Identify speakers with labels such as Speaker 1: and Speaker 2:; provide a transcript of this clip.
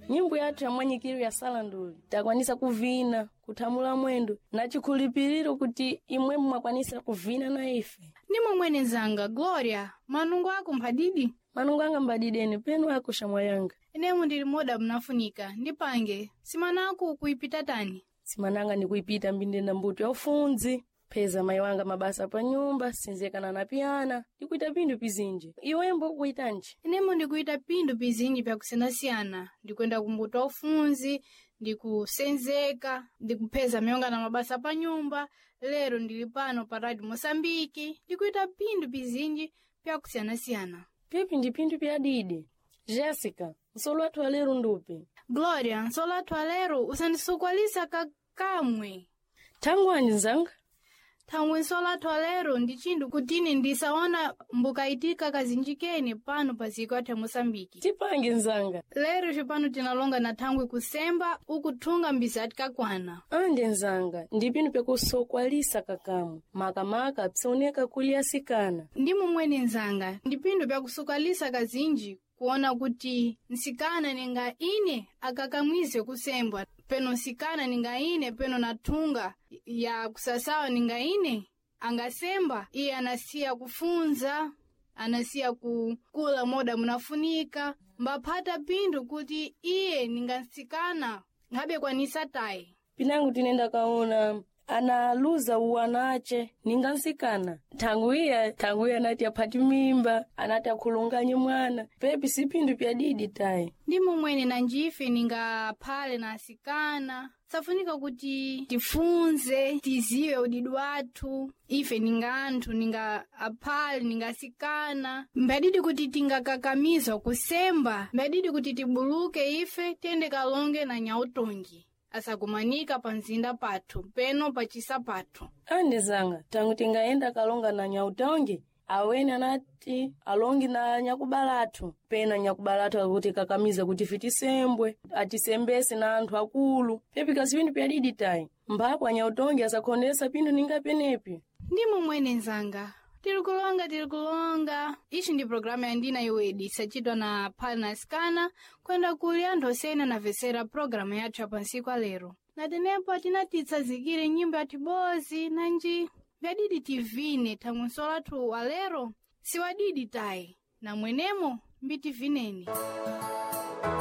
Speaker 1: nyimbo yathu ya Mwanyikiro ya Salanduli takwanisa kuvina kuthamula mwendo na chikhulupiriro kuti imwe mwakwanisa kuvina na ife.
Speaker 2: Ni momwene nzanga Gloria, manungo ako mphadidi?
Speaker 1: Manungo anga mbadideni penu ako shamwa yanga.
Speaker 2: Enemu ndili moda mnafunika, ndipange, simana ako kuipita tani?
Speaker 1: Simananga ni kuipita mbinde na mbuto ya ufunzi, peza mai wanga mabasa pa nyumba, sinzekana na piana, ndikuita pindu pizinji. Iwembo kuitanji?
Speaker 2: Enemu ndikuita pindu pizinji pya kusenasiana, ndikuenda kumbuto ya ufunzi, ndikusenzeka, ndikupeza mionga na mabasa pa nyumba, lero ndilipano pa Radio Mosambiki, ndikuita pindu pizinji pya kusenasiana.
Speaker 1: Pepi ndipindu pya didi. Jessica, nsolo watu walero ndupi?
Speaker 2: Gloria, nsolo watu walero usandisukwalisa kakamwe.
Speaker 1: Tangu anjizanga?
Speaker 2: Tangu nsolo watu walero ndichindu kutini ndisaona mbukaitika kazinjikeni pano pasiku ate Mosambiki.
Speaker 1: Tipange nzanga.
Speaker 2: Lero shipano tinalonga na tangwe kusemba ukutunga mbizati kakwana.
Speaker 1: Ande nzanga, ndipindu pya kusokwalisa kakamu. Makamaka psauneka kuliasikana.
Speaker 2: Ndimu mwene nzanga, ndipindu pya kusokwalisa kazinji kuona kuti nsikana ninga ine akakamwize kusembwa. Peno nsikana ninga ine peno natunga ya kusasawa ninga ine angasemba. Iye anasia kufunza, anasia kukula moda munafunika. Mbapata pindu kuti iye ninga nsikana ngabe kwa nisatai.
Speaker 1: Pinangu tinenda kaona analuza uwanache ninga nsikana. Tangu iya nati apati mimba, anati akulunganye mwana. Pepi sipindu pya didi tai.
Speaker 2: Ndimo mwene na njife ninga pale na asikana. Safunika kuti tifunze, tiziwe udidu watu. Ife ninga antu, ninga apale, ninga asikana. Mbadidi kuti tinga kakamizo kusemba. Mbadidi kuti tibuluke ife, tende kalonge na nyautongi. Asa kumanika panzinda patu, peno pachisa patu.
Speaker 1: Ande zanga, tangu tingaenda kalonga na nyautongi, aweni anati alongi na nyakubalatu. Pena nyakubalatu akuti kakamiza kuti fitisembwe, atisembese na antu akulu. Pepi kasipindu pya didi tai. Mbapo nyautongi asakondesa pindu ninga penepi.
Speaker 2: Ndimo mwene nzanga. Tilikulonga. Ichi ndi programa ya ndina iwedi sachitwa na pali na sikana kwenda kulia ndosena na vesera programa yathu yapansiku lero. Na tenepo atinatitsa zikire nyimbo ya tibozi nanji vyadidi tivine tangu nsola atu walero siwadidi tai na mwenemo mbiti vineni.